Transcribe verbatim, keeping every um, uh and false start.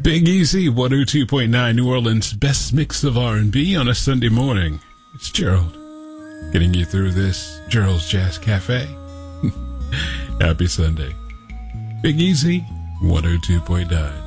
Big Easy, one oh two point nine, New Orleans' best mix of R and B on a Sunday morning. It's Gerald, getting you through this Gerald's Jazz Cafe. Happy Sunday. Big Easy, one oh two point nine.